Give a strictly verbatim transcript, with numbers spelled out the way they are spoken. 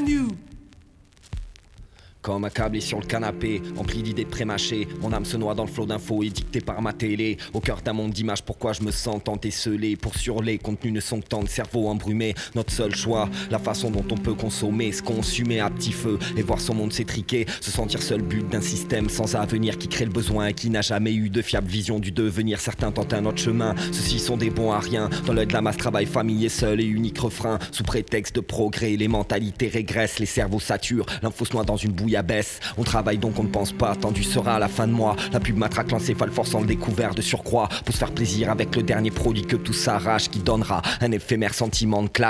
brand new. Comme accablé sur le canapé, empli d'idées prémâchées, mon âme se noie dans le flot d'infos édictées par ma télé. Au cœur d'un monde d'images, pourquoi je me sens tant esselé? Pour sur les contenus ne sont que tant de cerveaux embrumés. Notre seul choix, la façon dont on peut consommer, se consumer à petit feu et voir son monde s'étriquer. Se sentir seul but d'un système sans avenir qui crée le besoin et qui n'a jamais eu de fiable vision du devenir. Certains tentent un autre chemin, ceux-ci sont des bons à rien. Dans l'œil de la masse, travail, famille et seul et unique refrain. Sous prétexte de progrès, les mentalités régressent, les cerveaux saturent, l'info se noie dans une bouille abaisse. On travaille donc on ne pense pas, tendu sera à la fin de mois. La pub matraque l'encéphale forçant le découvert de surcroît. Pour se faire plaisir avec le dernier produit que tout s'arrache, qui donnera un éphémère sentiment de classe.